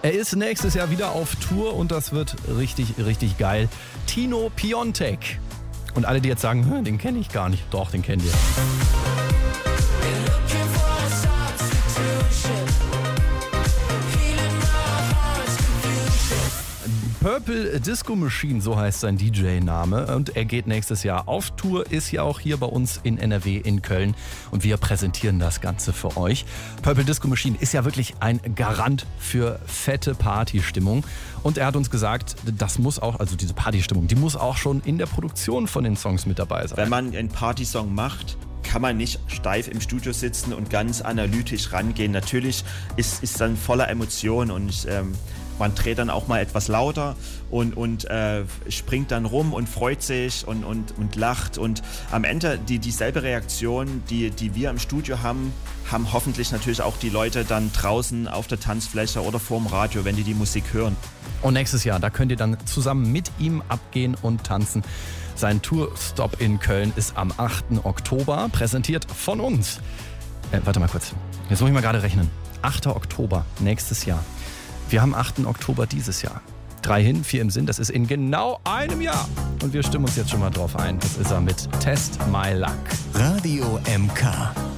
Er ist nächstes Jahr wieder auf Tour und das wird richtig, richtig geil. Tino Piontek. Und alle, die jetzt sagen, den kenne ich gar nicht. Doch, den kennt ihr. Purple Disco Machine, so heißt sein DJ-Name. Und er geht nächstes Jahr auf Tour, ist ja auch hier bei uns in NRW in Köln. Und wir präsentieren das Ganze für euch. Purple Disco Machine ist ja wirklich ein Garant für fette Partystimmung. Und er hat uns gesagt, das muss auch, also diese Partystimmung, die muss auch schon in der Produktion von den Songs mit dabei sein. Wenn man einen Partysong macht, kann man nicht steif im Studio sitzen und ganz analytisch rangehen. Natürlich ist dann voller Emotionen und man dreht dann auch mal etwas lauter und springt dann rum und freut sich und lacht. Und am Ende dieselbe Reaktion, die wir im Studio haben hoffentlich natürlich auch die Leute dann draußen auf der Tanzfläche oder vorm Radio, wenn die Musik hören. Und nächstes Jahr, da könnt ihr dann zusammen mit ihm abgehen und tanzen. Sein Tourstop in Köln ist am 8. Oktober, präsentiert von uns. Warte mal kurz, jetzt muss ich mal gerade rechnen. 8. Oktober nächstes Jahr. Wir haben 8. Oktober dieses Jahr. 3 hin, 4 im Sinn, das ist in genau einem Jahr. Und wir stimmen uns jetzt schon mal drauf ein. Das ist er mit Test My Luck. Radio MK.